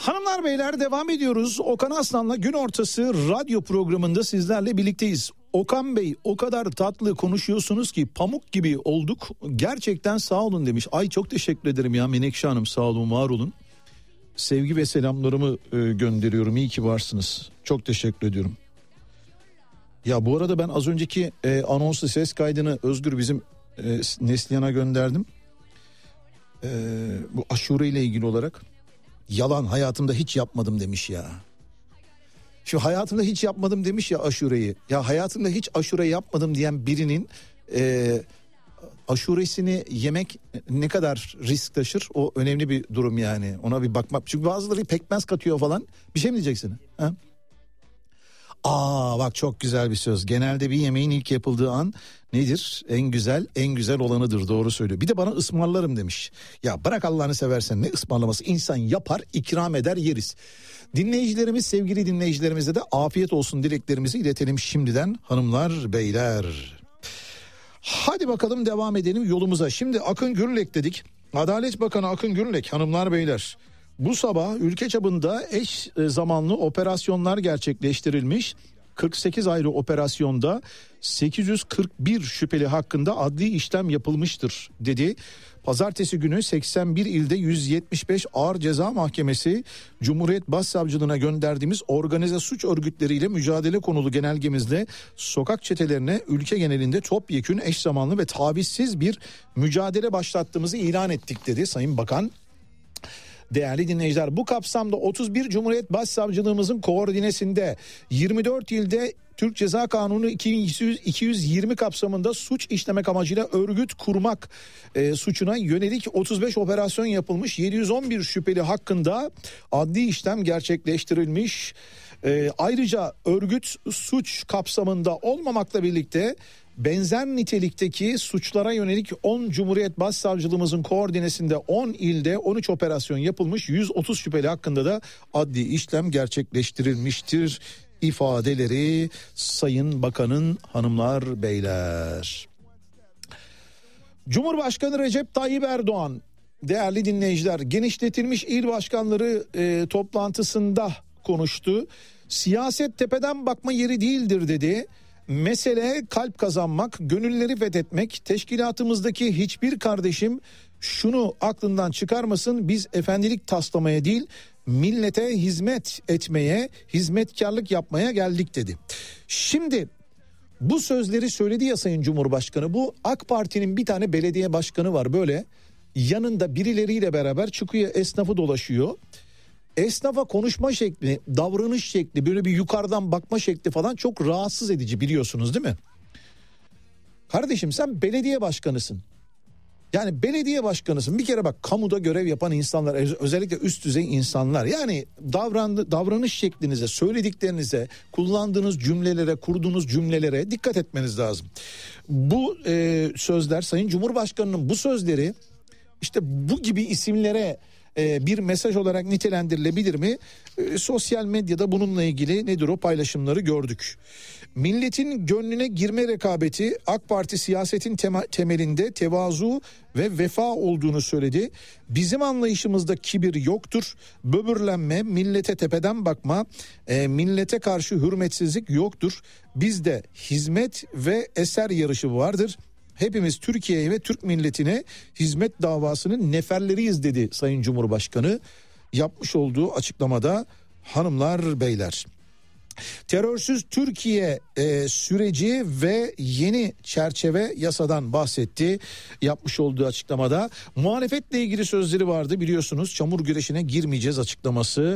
Hanımlar beyler devam ediyoruz. Okan Aslan'la gün ortası radyo programında sizlerle birlikteyiz. Okan Bey o kadar tatlı konuşuyorsunuz ki pamuk gibi olduk. Gerçekten sağ olun demiş. Ay çok teşekkür ederim ya Menekşe Hanım, sağ olun, var olun. Sevgi ve selamlarımı gönderiyorum. İyi ki varsınız. Çok teşekkür ediyorum. Ya bu arada ben az önceki anonslu ses kaydını Özgür bizim Neslihan'a gönderdim. Bu aşure ile ilgili olarak. Yalan, hayatımda hiç yapmadım demiş ya. Şu hayatımda hiç yapmadım demiş ya aşureyi. Ya hayatımda hiç aşure yapmadım diyen birinin aşuresini yemek ne kadar risk taşır, o önemli bir durum yani. Ona bir bakmak. Çünkü bazıları pekmez katıyor falan. Bir şey mi diyeceksin? Ha? Bak çok güzel bir söz. Genelde bir yemeğin ilk yapıldığı an nedir? En güzel olanıdır. Doğru söylüyor. Bir de bana ısmarlarım demiş. Ya bırak Allah'ını seversen, ne ısmarlaması? İnsan yapar, ikram eder, yeriz. Dinleyicilerimiz, sevgili dinleyicilerimize de afiyet olsun dileklerimizi iletelim şimdiden hanımlar beyler. Hadi bakalım devam edelim yolumuza. Şimdi Akın Gürlek dedik. Adalet Bakanı Akın Gürlek hanımlar beyler. Bu sabah ülke çapında eş zamanlı operasyonlar gerçekleştirilmiş. 48 ayrı operasyonda 841 şüpheli hakkında adli işlem yapılmıştır dedi. Pazartesi günü 81 ilde 175 Ağır Ceza Mahkemesi Cumhuriyet Başsavcılığına gönderdiğimiz organize suç örgütleriyle mücadele konulu genelgemizde sokak çetelerine ülke genelinde topyekün eş zamanlı ve tavizsiz bir mücadele başlattığımızı ilan ettik dedi Sayın Bakan. Değerli dinleyiciler, bu kapsamda 31 Cumhuriyet Başsavcılığımızın koordinesinde 24 ilde Türk Ceza Kanunu 220 kapsamında suç işlemek amacıyla örgüt kurmak suçuna yönelik 35 operasyon yapılmış. 711 şüpheli hakkında adli işlem gerçekleştirilmiş. Ayrıca örgüt suç kapsamında olmamakla birlikte benzer nitelikteki suçlara yönelik 10 Cumhuriyet Başsavcılığımızın koordinesinde 10 ilde 13 operasyon yapılmış. 130 şüpheli hakkında da adli işlem gerçekleştirilmiştir ifadeleri Sayın Bakan'ın hanımlar beyler. Cumhurbaşkanı Recep Tayyip Erdoğan, değerli dinleyiciler, genişletilmiş il başkanları toplantısında konuştu. Siyaset tepeden bakma yeri değildir dedi. Mesele kalp kazanmak, gönülleri fethetmek. Teşkilatımızdaki hiçbir kardeşim şunu aklından çıkarmasın: biz efendilik taslamaya değil, millete hizmet etmeye, hizmetkarlık yapmaya geldik dedi. Şimdi bu sözleri söyledi ya Sayın Cumhurbaşkanı. Bu AK Parti'nin bir tane belediye başkanı var, böyle yanında birileriyle beraber çıkıyor, esnafı dolaşıyor. Esnafa konuşma şekli, davranış şekli, böyle bir yukarıdan bakma şekli falan çok rahatsız edici, biliyorsunuz değil mi? Kardeşim sen belediye başkanısın. Yani belediye başkanısın. Bir kere bak, kamuda görev yapan insanlar, özellikle üst düzey insanlar, yani davranış şeklinize, söylediklerinize, kullandığınız cümlelere, kurduğunuz cümlelere dikkat etmeniz lazım. Bu sözler, Sayın Cumhurbaşkanı'nın bu sözleri işte bu gibi isimlere bir mesaj olarak nitelendirilebilir mi? Sosyal medyada bununla ilgili nedir o paylaşımları gördük. Milletin gönlüne girme rekabeti AK Parti siyasetin temelinde tevazu ve vefa olduğunu söyledi. Bizim anlayışımızda kibir yoktur. Böbürlenme, millete tepeden bakma, millete karşı hürmetsizlik yoktur. Bizde hizmet ve eser yarışı vardır. Hepimiz Türkiye'ye ve Türk milletine hizmet davasının neferleriyiz dedi Sayın Cumhurbaşkanı yapmış olduğu açıklamada hanımlar beyler. Terörsüz Türkiye süreci ve yeni çerçeve yasadan bahsetti yapmış olduğu açıklamada. Muhalefetle ilgili sözleri vardı, biliyorsunuz, çamur güreşine girmeyeceğiz açıklaması.